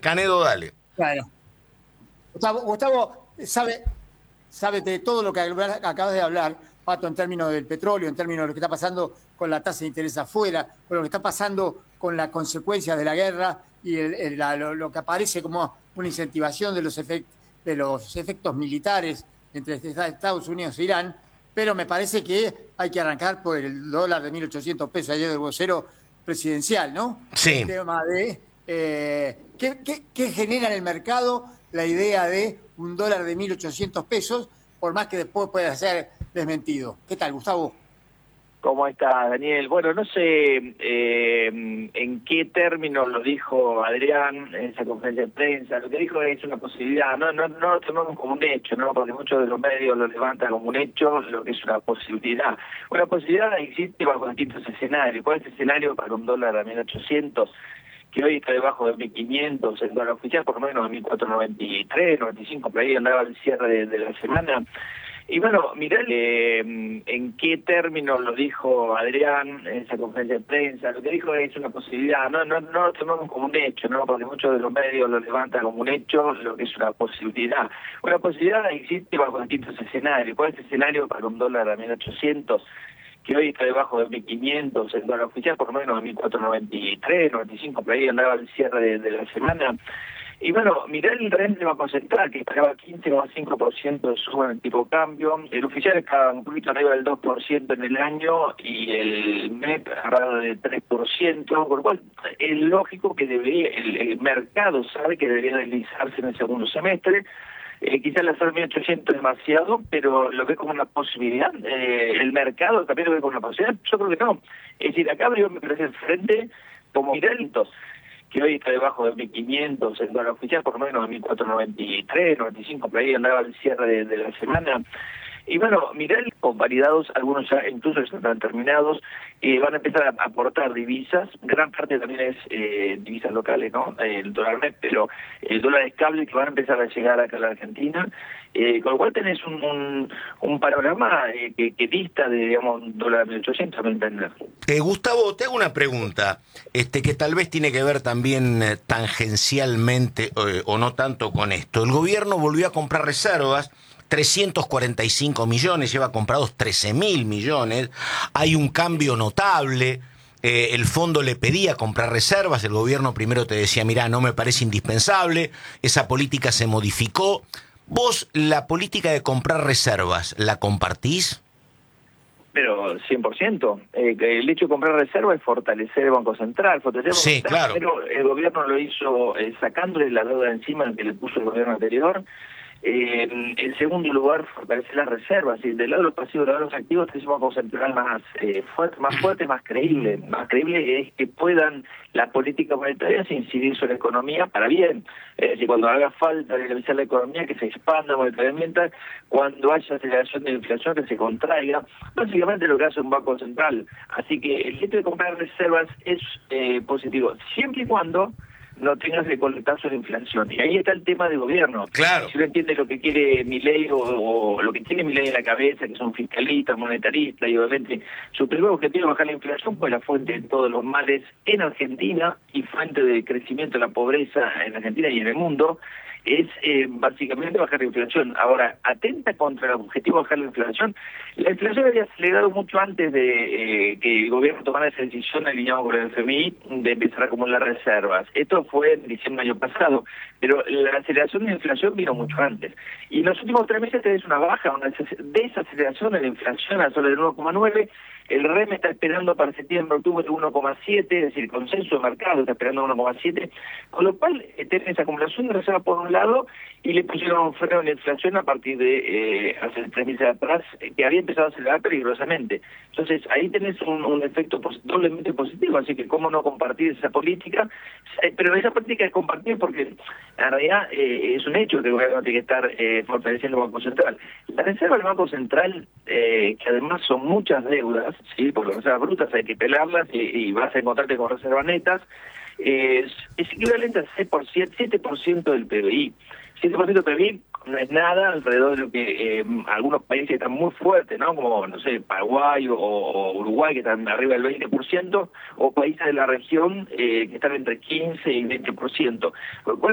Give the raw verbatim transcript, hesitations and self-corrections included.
Canedo, dale. Claro. Gustavo, Gustavo sabe, sabe de todo lo que acabas de hablar, Pato, en términos del petróleo, en términos de lo que está pasando con la tasa de interés afuera, con lo que está pasando con las consecuencias de la guerra y el, el, la, lo, lo que aparece como una incentivación de los, efect, de los efectos militares entre Estados Unidos e Irán, pero me parece que hay que arrancar por el dólar de mil ochocientos pesos ayer del vocero presidencial, ¿no? Sí. El tema de eh, ¿qué, qué, qué genera en el mercado la idea de un dólar de mil ochocientos pesos, por más que después pueda ser desmentido. ¿Qué tal, Gustavo? ¿Cómo estás, Daniel? Bueno, no sé eh, en qué términos lo dijo Adrián en esa conferencia de prensa. Lo que dijo es una posibilidad, no, no, no lo tomamos como un hecho, ¿no? Porque muchos de los medios lo levantan como un hecho, lo que es una posibilidad. Una posibilidad existe bajo distintos escenarios. ¿Cuál es el escenario para un dólar a mil ochocientos? Que hoy está debajo de mil quinientos, el dólar oficial por lo menos de mil cuatrocientos noventa y tres, noventa y cinco, por ahí andaba el cierre de, de la semana. Y bueno, mirá eh, en qué términos lo dijo Adrián en esa conferencia de prensa. Lo que dijo es una posibilidad, no, no, no lo tomamos como un hecho, ¿no? Porque muchos de los medios lo levantan como un hecho, lo que es una posibilidad. Una posibilidad existe bajo distintos escenarios. ¿Cuál es el escenario para un dólar a mil ochocientos? Que hoy está debajo de mil quinientos, el dólar oficial por lo menos de mil cuatrocientos noventa y tres, noventa y cinco, por ahí andaba el cierre de, de la semana. Y bueno, mirá el rente del Banco Central, que esperaba quince coma cinco por ciento de suba en el tipo de cambio. El oficial está un poquito arriba del dos por ciento en el año y el M E P arriba del tres por ciento, por lo cual es lógico que debería, el, el mercado sabe que debería deslizarse en el segundo semestre. Eh, quizás la mil ochocientos es demasiado, pero lo ve como una posibilidad. Eh, el mercado también lo ve como una posibilidad. Yo creo que no. Es decir, acá yo me parece el frente como Miralitos, que hoy está debajo de mil quinientos, el dólar oficial por lo menos de mil cuatrocientos noventa y tres, noventa y cinco, por ahí andaba el cierre de, de la semana. Y bueno, mirá, convalidados, algunos ya incluso están terminados, eh, van a empezar a aportar divisas, gran parte también es eh, divisas locales, ¿no? El dólar M E P, pero el dólar estable que van a empezar a llegar acá a la Argentina, eh, con lo cual tenés un, un, un panorama eh, que, que dista de, digamos, un dólar mil ochocientos, a mi entender. Eh, Gustavo, te hago una pregunta, este que tal vez tiene que ver también eh, tangencialmente eh, o no tanto con esto. El gobierno volvió a comprar reservas, trescientos cuarenta y cinco millones, lleva comprados trece mil millones, hay un cambio notable, eh, el fondo le pedía comprar reservas, el gobierno primero te decía, mirá, no me parece indispensable, esa política se modificó. ¿Vos la política de comprar reservas la compartís? Pero cien por ciento. Eh, el hecho de comprar reservas es fortalecer el Banco Central. Fortalecer el Banco Sí, Central, claro. pero el gobierno lo hizo eh, sacándole la deuda encima que le puso el gobierno anterior. Eh, en segundo lugar, fortalecer las reservas. Y del lado de los pasivos, del lado de los activos, tenemos un Banco Central más, eh, fuerte, más fuerte, más creíble. Más creíble es que puedan las políticas monetarias incidir sobre la economía para bien. Es decir, cuando haga falta realizar la economía, que se expanda monetariamente, cuando haya aceleración de la inflación, que se contraiga. Básicamente lo que hace un Banco Central. Así que el hecho de comprar reservas es eh, positivo, siempre y cuando no tengas que colectar sobre inflación. Y ahí está el tema del gobierno. Claro. Si uno entiende lo que quiere Milei o, o lo que tiene Milei en la cabeza, que son fiscalistas, monetaristas, y obviamente su primer objetivo es bajar la inflación, pues la fuente de todos los males en Argentina y fuente de crecimiento de la pobreza en Argentina y en el mundo, es eh, básicamente bajar la inflación. Ahora, atenta contra el objetivo de bajar la inflación. La inflación había acelerado mucho antes de eh, que el gobierno tomara esa decisión alineado con el F M I de empezar a acumular reservas. Esto fue en diciembre del año pasado, pero la aceleración de la inflación vino mucho antes. Y en los últimos tres meses tenés una baja, una desaceleración de la inflación al solo del uno coma nueve. El R E M está esperando para septiembre, octubre uno coma siete, es decir, el consenso de mercado está esperando uno coma siete, con lo cual eh, tenés esa acumulación de reserva por un lado y le pusieron un freno en la inflación a partir de eh, hace tres meses atrás, eh, que había empezado a acelerar peligrosamente. Entonces, ahí tenés un, un efecto pos doblemente positivo, así que cómo no compartir esa política, eh, pero esa política es compartir porque en realidad eh, es un hecho que el gobierno tiene que estar eh, fortaleciendo el Banco Central. La reserva del Banco Central, eh, que además son muchas deudas, sí, porque las reservas brutas hay que pelarlas y, y vas a encontrarte con reservas netas, eh, es, es equivalente al seis por ciento, siete por ciento del P B I. siete por ciento del P B I no es nada alrededor de lo que eh, algunos países están muy fuertes, ¿no? Como, no sé, Paraguay o, o Uruguay, que están arriba del veinte por ciento, o países de la región eh, que están entre quince y veinte por ciento. Por lo cual